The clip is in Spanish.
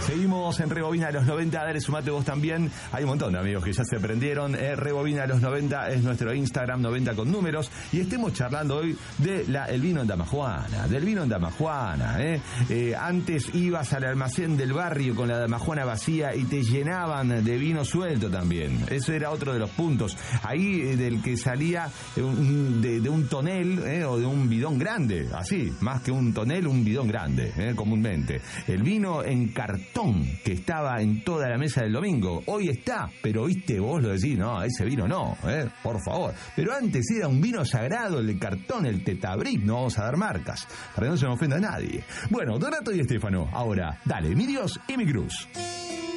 Seguimos en Rebobina los 90, dale, sumate vos también. Hay un montón de amigos que ya se prendieron. Rebobina los 90 es nuestro Instagram, 90 con números. Y estemos charlando hoy del vino en Damajuana. Del vino en Damajuana. Antes ibas al almacén del barrio con la damajuana vacía y te llenaban de vino suelto también. Eso era otro de los puntos. Ahí del que salía de un tonel o de un bidón grande. Así, más que un tonel, un bidón grande, comúnmente. El vino en cartón que estaba en toda la mesa del domingo. Hoy está, pero viste, vos lo decís, no, ese vino no, por favor. Pero antes era un vino sagrado, el de cartón, el Tetabric, no vamos a dar marcas, para que no se me ofenda a nadie. Bueno, Donato y Estefano, ahora, dale, mi Dios y mi cruz.